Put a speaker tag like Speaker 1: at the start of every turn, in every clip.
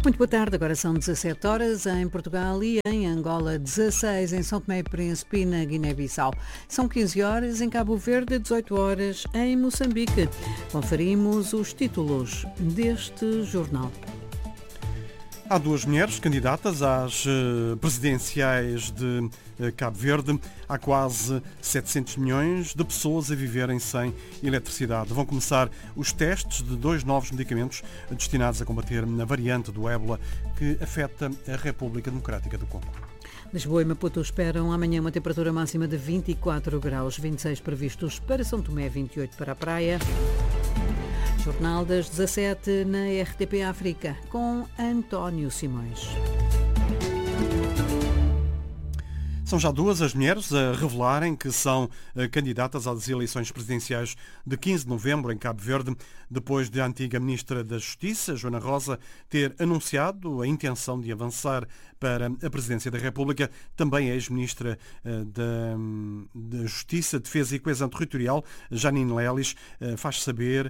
Speaker 1: Muito boa tarde, agora são 17 horas em Portugal e em Angola, 16 em São Tomé e Príncipe e na Guiné-Bissau. São 15 horas em Cabo Verde, 18 horas em Moçambique. Conferimos os títulos deste jornal.
Speaker 2: Há duas mulheres candidatas às presidenciais de Cabo Verde. Há quase 700 milhões de pessoas a viverem sem eletricidade. Vão começar os testes de 2 novos medicamentos destinados a combater a variante do ébola que afeta a República Democrática do Congo.
Speaker 1: Lisboa e Maputo esperam amanhã uma temperatura máxima de 24 graus, 26 previstos para São Tomé, 28 para a Praia. Jornal das 17 na RTP África, com António Simões.
Speaker 2: São já duas as mulheres a revelarem que são candidatas às eleições presidenciais de 15 de novembro em Cabo Verde, depois de a antiga Ministra da Justiça, Joana Rosa, ter anunciado a intenção de avançar para a Presidência da República. Também a ex-Ministra da Justiça, Defesa e Coesão Territorial, Janine Lelis, faz saber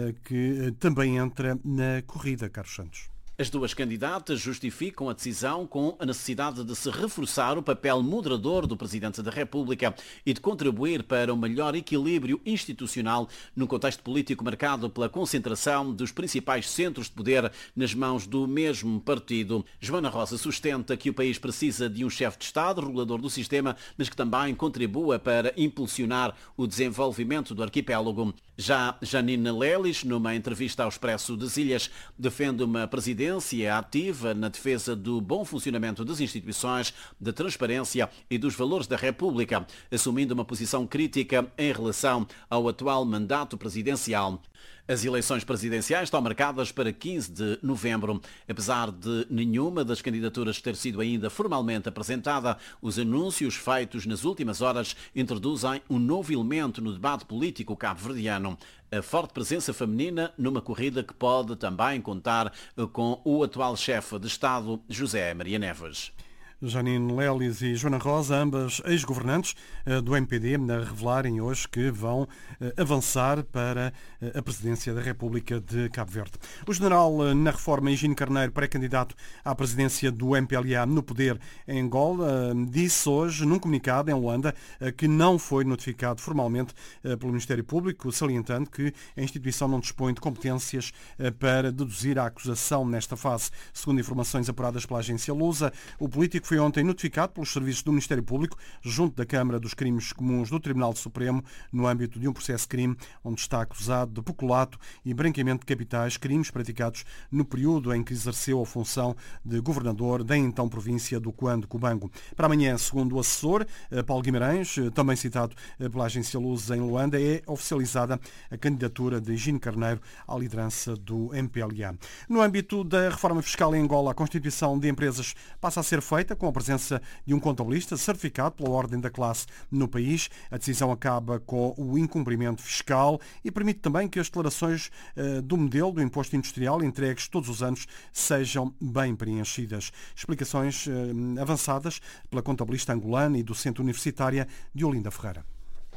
Speaker 2: que também entra na corrida, Carlos Santos.
Speaker 3: As duas candidatas justificam a decisão com a necessidade de se reforçar o papel moderador do Presidente da República e de contribuir para um melhor equilíbrio institucional num contexto político marcado pela concentração dos principais centros de poder nas mãos do mesmo partido. Joana Rosa sustenta que o país precisa de um chefe de Estado, regulador do sistema, mas que também contribua para impulsionar o desenvolvimento do arquipélago. Já Janine Lelis, numa entrevista ao Expresso das Ilhas, defende uma presidência ativa na defesa do bom funcionamento das instituições, da transparência e dos valores da República, assumindo uma posição crítica em relação ao atual mandato presidencial. As eleições presidenciais estão marcadas para 15 de novembro. Apesar de nenhuma das candidaturas ter sido ainda formalmente apresentada, os anúncios feitos nas últimas horas introduzem um novo elemento no debate político cabo-verdiano. A forte presença feminina numa corrida que pode também contar com o atual chefe de Estado, José Maria Neves.
Speaker 2: Janine Lelis e Joana Rosa, ambas ex-governantes do MPD, a revelarem hoje que vão avançar para a presidência da República de Cabo Verde. O general na reforma Higino Carneiro, pré-candidato à presidência do MPLA no poder em Angola, disse hoje, num comunicado em Luanda, que não foi notificado formalmente pelo Ministério Público, salientando que a instituição não dispõe de competências para deduzir a acusação nesta fase. Segundo informações apuradas pela agência Lusa, o político foi ontem notificado pelos serviços do Ministério Público, junto da Câmara dos Crimes Comuns do Tribunal Supremo, no âmbito de um processo-crime onde está acusado de peculato e branqueamento de capitais, crimes praticados no período em que exerceu a função de governador da então província do Cuando Cubango. Para amanhã, segundo o assessor, Paulo Guimarães, também citado pela agência Luz em Luanda, é oficializada a candidatura de Higino Carneiro à liderança do MPLA. No âmbito da reforma fiscal em Angola, a constituição de empresas passa a ser feita com a presença de um contabilista certificado pela Ordem da Classe no país. A decisão acaba com o incumprimento fiscal e permite também que as declarações do modelo do imposto industrial entregues todos os anos sejam bem preenchidas. Explicações avançadas pela contabilista angolana e docente universitária Diolinda Ferreira.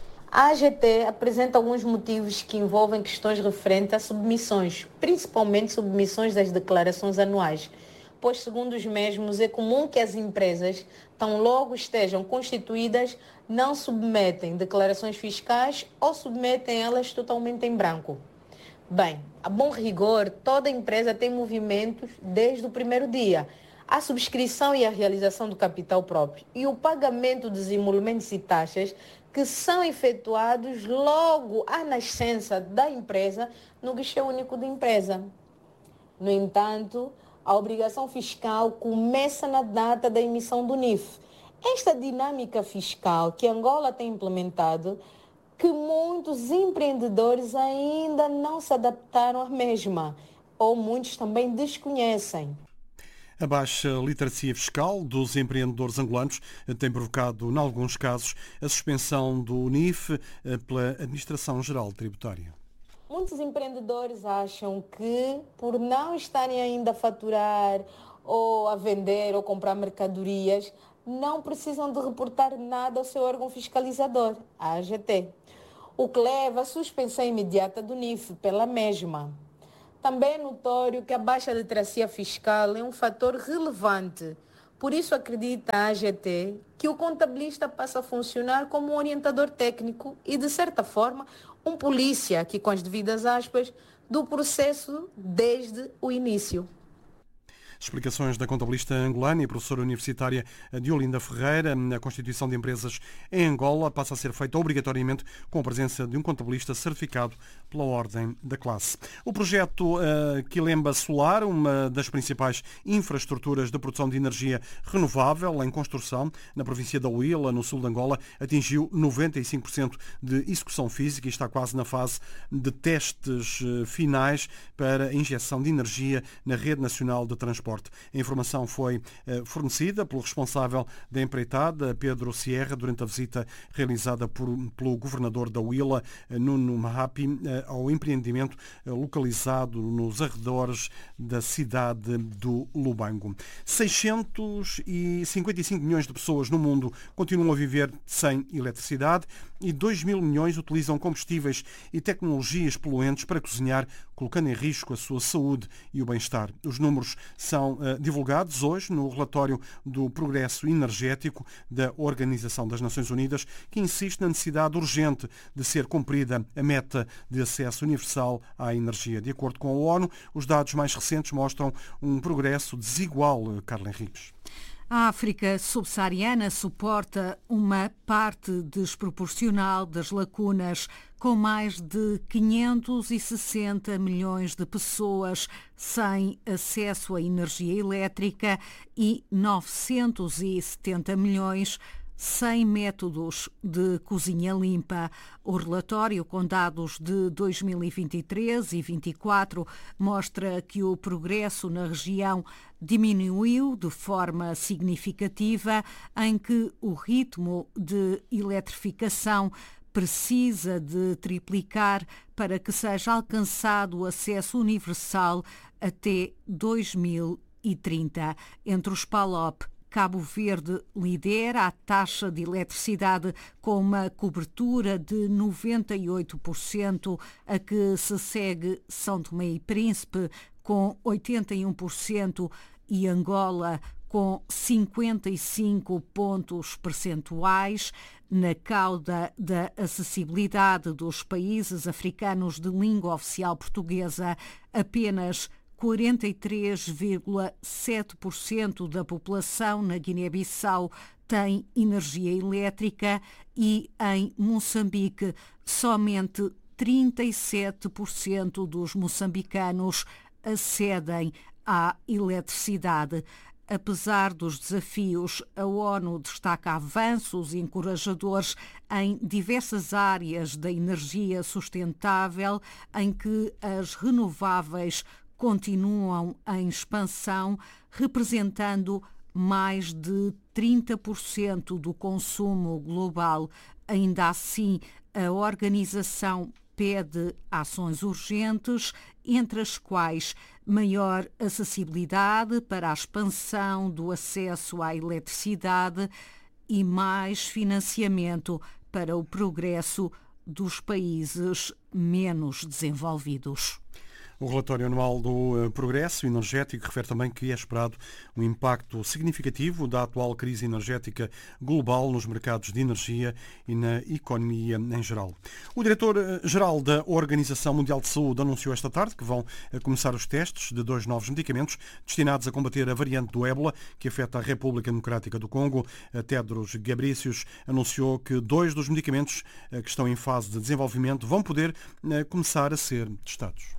Speaker 4: A AGT apresenta alguns motivos que envolvem questões referentes a submissões, principalmente submissões das declarações anuais, pois, segundo os mesmos, é comum que as empresas, tão logo estejam constituídas, não submetem declarações fiscais ou submetem elas totalmente em branco. Bem, a bom rigor, toda empresa tem movimentos desde o primeiro dia. A subscrição e a realização do capital próprio e o pagamento dos emolumentos e taxas que são efetuados logo à nascença da empresa no guichê único da empresa. No entanto, a obrigação fiscal começa na data da emissão do NIF. Esta dinâmica fiscal que Angola tem implementado, que muitos empreendedores ainda não se adaptaram à mesma, ou muitos também desconhecem.
Speaker 2: A baixa literacia fiscal dos empreendedores angolanos tem provocado, em alguns casos, a suspensão do NIF pela Administração-Geral Tributária.
Speaker 4: Muitos empreendedores acham que, por não estarem ainda a faturar ou a vender ou comprar mercadorias, não precisam de reportar nada ao seu órgão fiscalizador, a AGT, o que leva à suspensão imediata do NIF pela mesma. Também é notório que a baixa literacia fiscal é um fator relevante. Por isso acredita a AGT que o contabilista passa a funcionar como um orientador técnico e, de certa forma, um polícia, aqui com as devidas aspas, do processo desde o início.
Speaker 2: Explicações da contabilista angolana e professora universitária Diolinda Ferreira. A constituição de empresas em Angola passa a ser feita obrigatoriamente com a presença de um contabilista certificado pela Ordem da Classe. O projeto Quilemba Solar, uma das principais infraestruturas de produção de energia renovável em construção na província da Huila, no sul de Angola, atingiu 95% de execução física e está quase na fase de testes finais para a injeção de energia na rede nacional de transporte. A informação foi fornecida pelo responsável da empreitada, Pedro Sierra, durante a visita realizada pelo governador da Huila, Nuno Mahapi, ao empreendimento localizado nos arredores da cidade do Lubango. 655 milhões de pessoas no mundo continuam a viver sem eletricidade e 2 mil milhões utilizam combustíveis e tecnologias poluentes para cozinhar, colocando em risco a sua saúde e o bem-estar. Os números são divulgados hoje no relatório do progresso energético da Organização das Nações Unidas, que insiste na necessidade urgente de ser cumprida a meta de acesso universal à energia. De acordo com a ONU, os dados mais recentes mostram um progresso desigual, Carla Henriques.
Speaker 1: A África subsaariana suporta uma parte desproporcional das lacunas, com mais de 560 milhões de pessoas sem acesso à energia elétrica e 970 milhões sem métodos de cozinha limpa. O relatório, com dados de 2023 e 2024, mostra que o progresso na região diminuiu de forma significativa, em que o ritmo de eletrificação precisa de triplicar para que seja alcançado o acesso universal até 2030. Entre os PALOP, Cabo Verde lidera a taxa de eletricidade com uma cobertura de 98%, a que se segue São Tomé e Príncipe com 81% e Angola com 55 pontos percentuais. Na cauda da acessibilidade dos países africanos de língua oficial portuguesa, apenas 43,7% da população na Guiné-Bissau tem energia elétrica e em Moçambique somente 37% dos moçambicanos acedem à eletricidade. Apesar dos desafios, a ONU destaca avanços encorajadores em diversas áreas da energia sustentável, em que as renováveis continuam em expansão, representando mais de 30% do consumo global. Ainda assim, a organização pede ações urgentes, entre as quais maior acessibilidade para a expansão do acesso à eletricidade e mais financiamento para o progresso dos países menos desenvolvidos.
Speaker 2: O relatório anual do progresso energético refere também que é esperado um impacto significativo da atual crise energética global nos mercados de energia e na economia em geral. O diretor-geral da Organização Mundial de Saúde anunciou esta tarde que vão começar os testes de 2 novos medicamentos destinados a combater a variante do ébola que afeta a República Democrática do Congo. Tedros Ghebreyesus anunciou que 2 dos medicamentos que estão em fase de desenvolvimento vão poder começar a ser testados.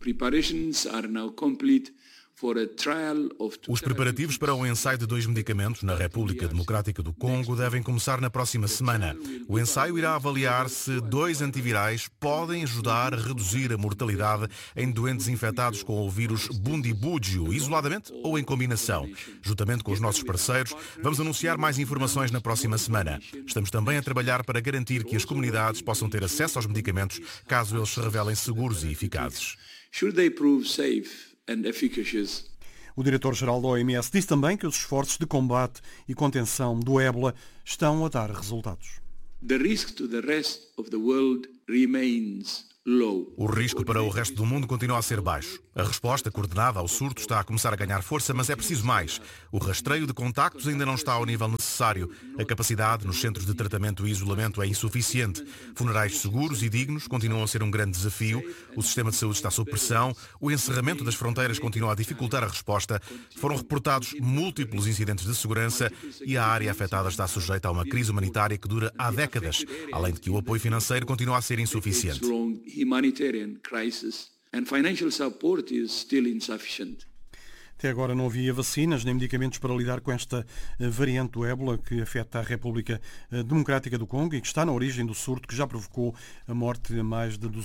Speaker 5: Os preparativos para o ensaio de 2 medicamentos na República Democrática do Congo devem começar na próxima semana. O ensaio irá avaliar se 2 antivirais podem ajudar a reduzir a mortalidade em doentes infectados com o vírus Bundibugyo, isoladamente ou em combinação. Juntamente com os nossos parceiros, vamos anunciar mais informações na próxima semana. Estamos também a trabalhar para garantir que as comunidades possam ter acesso aos medicamentos caso eles se revelem seguros e eficazes.
Speaker 2: O diretor-geral da OMS disse também que os esforços de combate e contenção do ébola estão a dar resultados.
Speaker 5: The risk to the rest of the world remains O risco para o resto do mundo continua a ser baixo. A resposta coordenada ao surto está a começar a ganhar força, mas é preciso mais. O rastreio de contactos ainda não está ao nível necessário. A capacidade nos centros de tratamento e isolamento é insuficiente. Funerais seguros e dignos continuam a ser um grande desafio. O sistema de saúde está sob pressão. O encerramento das fronteiras continua a dificultar a resposta. Foram reportados múltiplos incidentes de segurança e a área afetada está sujeita a uma crise humanitária que dura há décadas, além de que o apoio financeiro continua a ser insuficiente.
Speaker 6: Humanitarian crisis and financial support is still insufficient.
Speaker 2: Até agora não havia vacinas nem medicamentos para lidar com esta variante do ébola que afeta a República Democrática do Congo e que está na origem do surto que já provocou a morte de mais de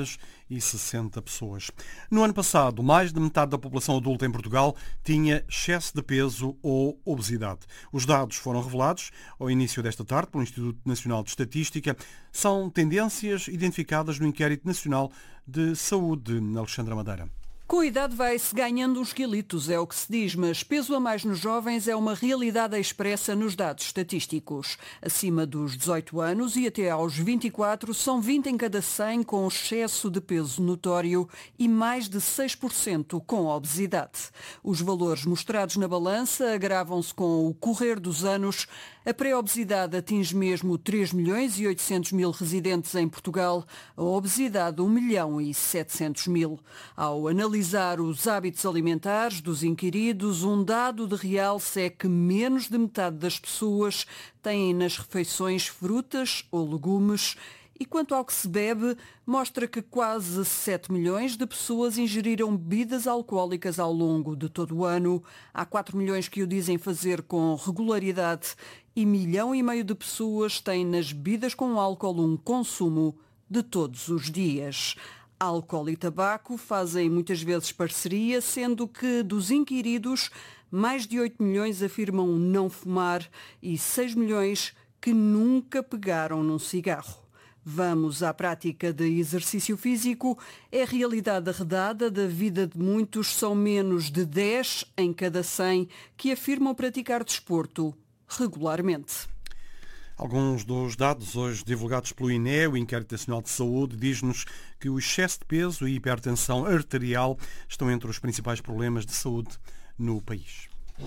Speaker 2: 260 pessoas. No ano passado, mais de metade da população adulta em Portugal tinha excesso de peso ou obesidade. Os dados foram revelados ao início desta tarde pelo Instituto Nacional de Estatística. São tendências identificadas no Inquérito Nacional de Saúde. Alexandra Madeira.
Speaker 7: Com a idade vai-se ganhando uns quilitos, é o que se diz, mas peso a mais nos jovens é uma realidade expressa nos dados estatísticos. Acima dos 18 anos e até aos 24, são 20 em cada 100 com excesso de peso notório e mais de 6% com obesidade. Os valores mostrados na balança agravam-se com o correr dos anos. A pré-obesidade atinge mesmo 3.800.000 residentes em Portugal, a obesidade 1.700.000. Ao analisar os hábitos alimentares dos inquiridos, um dado de realce é que menos de metade das pessoas têm nas refeições frutas ou legumes. E quanto ao que se bebe, mostra que quase 7 milhões de pessoas ingeriram bebidas alcoólicas ao longo de todo o ano. Há 4 milhões que o dizem fazer com regularidade e 1,5 milhão de pessoas têm nas bebidas com álcool um consumo de todos os dias. Álcool e tabaco fazem muitas vezes parceria, sendo que dos inquiridos, mais de 8 milhões afirmam não fumar e 6 milhões que nunca pegaram num cigarro. Vamos à prática de exercício físico. É a realidade arredada da vida de muitos. São menos de 10 em cada 100 que afirmam praticar desporto regularmente.
Speaker 2: Alguns dos dados hoje divulgados pelo INE, o Inquérito Nacional de Saúde, diz-nos que o excesso de peso e hipertensão arterial estão entre os principais problemas de saúde no país.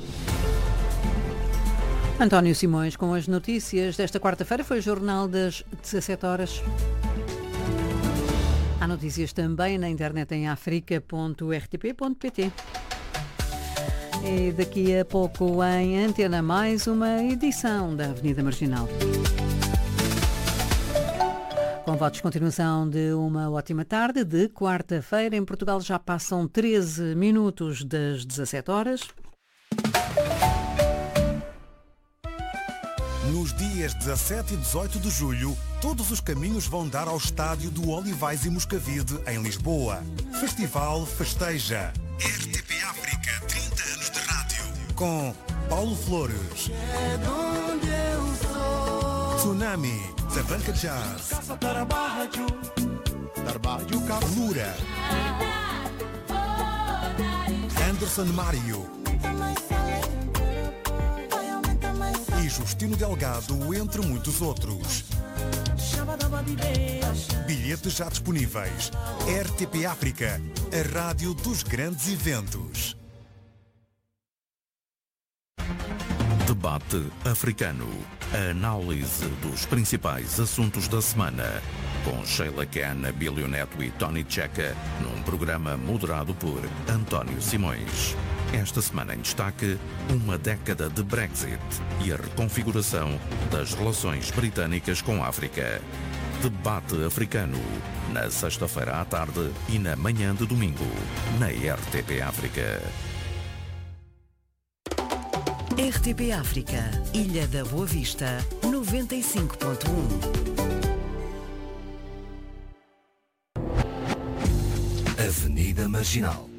Speaker 1: António Simões com as notícias desta quarta-feira. Foi o Jornal das 17 horas. Há notícias também na internet em africa.rtp.pt. E daqui a pouco em Antena mais uma edição da Avenida Marginal. Com votos de continuação de uma ótima tarde de quarta-feira. Em Portugal já passam 13 minutos das 17 horas.
Speaker 8: Nos dias 17 e 18 de julho, todos os caminhos vão dar ao estádio do Olivais e Moscavide, em Lisboa. Festival Festeja. RTP África, 30 anos de rádio. Com Paulo Flores. Tsunami, Tabanca Jazz. Lura. Anderson Mário. E Justino Delgado, entre muitos outros. Bilhetes já disponíveis. RTP África, a rádio dos grandes eventos.
Speaker 9: Debate Africano. A análise dos principais assuntos da semana. Com Sheila Ken, Abílio Neto e Tony Checa, num programa moderado por António Simões. Esta semana em destaque, uma década de Brexit e a reconfiguração das relações britânicas com a África. Debate Africano, na sexta-feira à tarde e na manhã de domingo, na RTP África.
Speaker 10: RTP África, Ilha da Boa Vista, 95.1.
Speaker 11: Avenida Marginal.